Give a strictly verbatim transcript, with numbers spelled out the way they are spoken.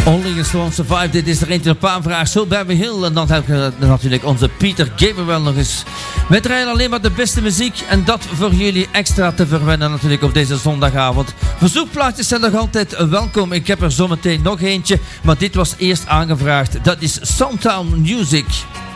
Rolling Stones Survive, dit is er eentje op aanvraag. Zo bij we heel. En dan hebben we natuurlijk onze Peter Gabriel nog eens. Wij draaien alleen maar de beste muziek. En dat voor jullie extra te verwennen natuurlijk op deze zondagavond. Verzoekplaatjes zijn nog altijd welkom. Ik heb er zometeen nog eentje. Maar dit was eerst aangevraagd. Dat is Soundtown Music.